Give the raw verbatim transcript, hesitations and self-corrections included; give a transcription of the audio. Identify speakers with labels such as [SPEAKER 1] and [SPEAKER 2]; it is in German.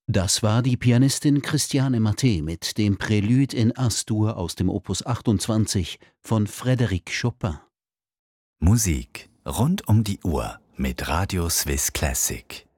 [SPEAKER 1] Das war die Pianistin Christiane Mathé mit dem Prälude in As-Dur aus dem Opus achtundzwanzig von Frédéric Chopin.
[SPEAKER 2] Musik rund um die Uhr mit Radio Swiss Classic.